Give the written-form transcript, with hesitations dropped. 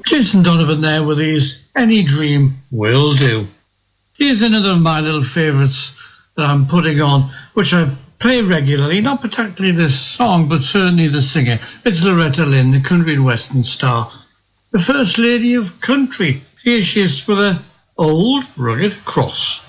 Jason Donovan there with his Any Dream Will Do. Here's another of my little favourites that I'm putting on, which I play regularly, not particularly this song, but certainly the singer. It's Loretta Lynn, the country and western star, the First Lady of Country. Here she is with an Old Rugged Cross.